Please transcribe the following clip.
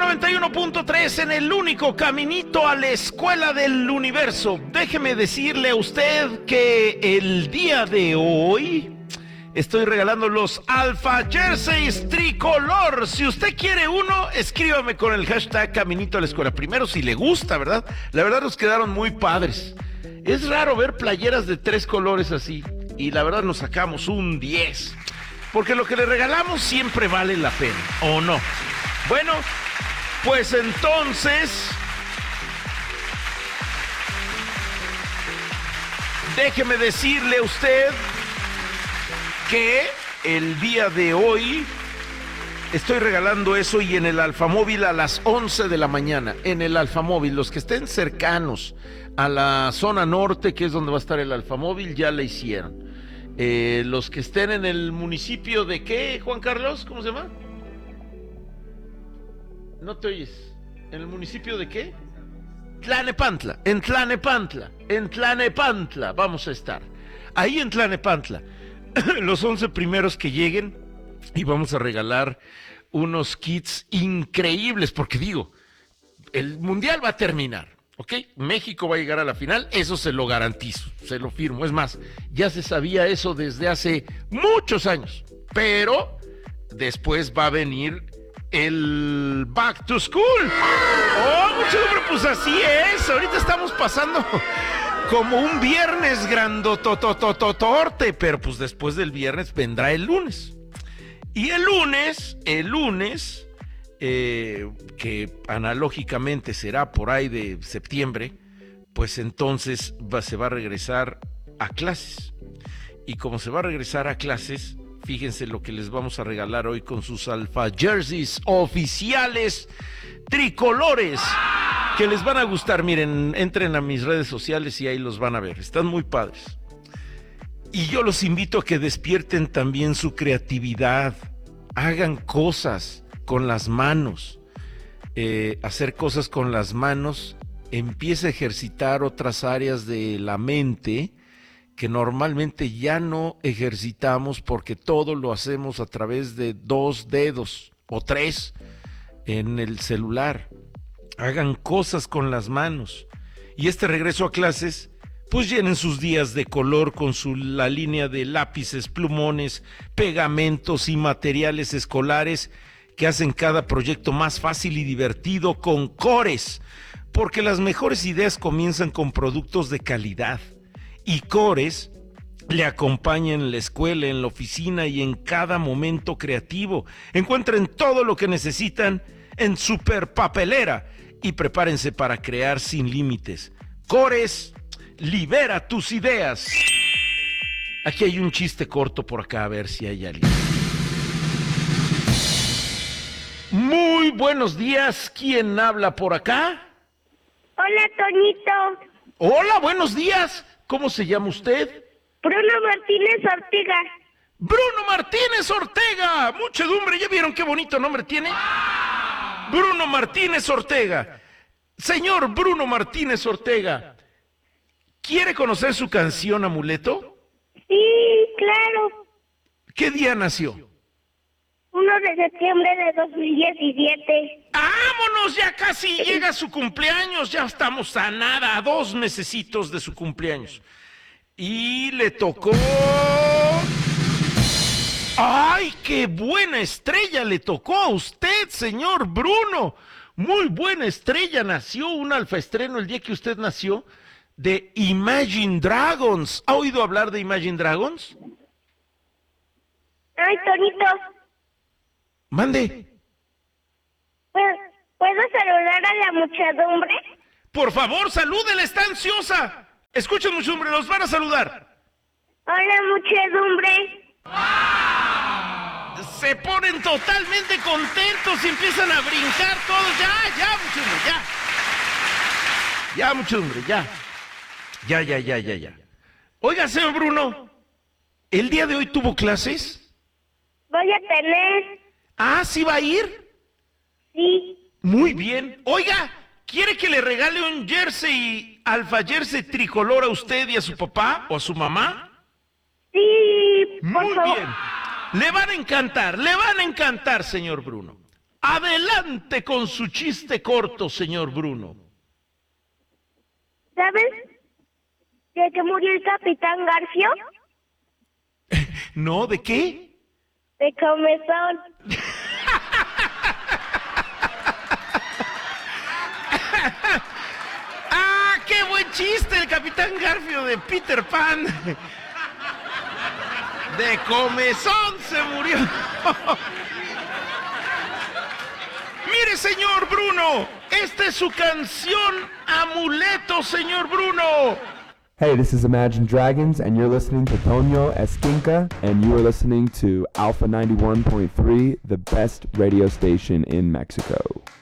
91.3 en el único caminito a la escuela del universo. Déjeme decirle a usted que el día de hoy estoy regalando los Alpha Jerseys tricolor. Si usted quiere uno, escríbame con el hashtag Caminito a la Escuela. Primero, si le gusta, ¿verdad? La verdad nos quedaron muy padres. Es raro ver playeras de 3 colores así. Y la verdad nos sacamos un 10. Porque lo que le regalamos siempre vale la pena, ¿o no? Bueno, pues entonces, déjeme decirle a usted que el día de hoy estoy regalando eso y en el Alfamóvil a las 11 de la mañana. En el Alfamóvil, los que estén cercanos a la zona norte, que es donde va a estar el Alfamóvil, ya le hicieron. Los que estén en el municipio de ¿qué, Juan Carlos? ¿Cómo se llama? No te oyes. ¿En el municipio de qué? Tlanepantla. En Tlanepantla vamos a estar. Ahí en Tlanepantla. Los 11 primeros que lleguen y vamos a regalar unos kits increíbles, porque digo, el mundial va a terminar, ¿ok? México va a llegar a la final, eso se lo garantizo, se lo firmo. Es más, ya se sabía eso desde hace muchos años, pero después va a venir el Back to School. ¡Oh, muchachos! Pues así es, ahorita estamos pasando como un viernes grandototototorte, pero pues después del viernes vendrá el lunes. Y el lunes, que analógicamente será por ahí de septiembre, pues entonces se va a regresar a clases. Y como se va a regresar a clases, fíjense lo que les vamos a regalar hoy con sus Alpha Jerseys oficiales tricolores, que les van a gustar. Miren, entren a mis redes sociales y ahí los van a ver, están muy padres. Y yo los invito a que despierten también su creatividad, hagan cosas con las manos. Hacer cosas con las manos empieza a ejercitar otras áreas de la mente que normalmente ya no ejercitamos porque todo lo hacemos a través de 2 dedos o 3 en el celular. Hagan cosas con las manos. Y este regreso a clases, pues llenen sus días de color con la línea de lápices, plumones, pegamentos y materiales escolares que hacen cada proyecto más fácil y divertido con Cores, porque las mejores ideas comienzan con productos de calidad. Y Cores le acompaña en la escuela, en la oficina y en cada momento creativo. Encuentren todo lo que necesitan en Super Papelera y prepárense para crear sin límites. Cores, libera tus ideas. Aquí hay un chiste corto por acá, a ver si hay alguien. Muy buenos días, ¿quién habla por acá? Hola, Toñito. Hola, buenos días. ¿Cómo se llama usted? Bruno Martínez Ortega. Bruno Martínez Ortega. Muchedumbre, ¿ya vieron qué bonito nombre tiene? Bruno Martínez Ortega. Señor Bruno Martínez Ortega, ¿quiere conocer su canción Amuleto? Sí, claro. ¿Qué día nació? 1 de septiembre de 2017. ¡Vámonos! Ya casi llega su cumpleaños. Ya estamos a nada, a 2 mesecitos de su cumpleaños. Y le tocó... ¡Ay, qué buena estrella le tocó a usted, señor Bruno! Muy buena estrella nació, un alfaestreno el día que usted nació, de Imagine Dragons. ¿Ha oído hablar de Imagine Dragons? Ay, Toñito. Mande. ¿Puedo saludar a la muchedumbre? Por favor, salúdela, está ansiosa. Escuchen, muchedumbre, los van a saludar. Hola, muchedumbre. Se ponen totalmente contentos y empiezan a brincar todos. Ya, muchedumbre, ya. Ya, muchedumbre, ya. Oiga, señor Bruno, ¿el día de hoy tuvo clases? Voy a tener... Ah, ¿sí va a ir? Sí. Muy bien. Oiga, ¿quiere que le regale un jersey, Alpha Jersey tricolor a usted y a su papá o a su mamá? Sí, por Muy favor. bien. Le van a encantar, señor Bruno. Adelante con su chiste corto, señor Bruno. ¿Sabes de qué murió el Capitán Garfio? ¿No? ¿De qué? De comezón. ¡Ah, qué buen chiste! El Capitán Garfio de Peter Pan. De comezón se murió. Mire, señor Bruno, esta es su canción Amuleto, señor Bruno. Hey, this is Imagine Dragons, and you're listening to Tonio Esquinca, and you are listening to Alpha 91.3, the best radio station in Mexico.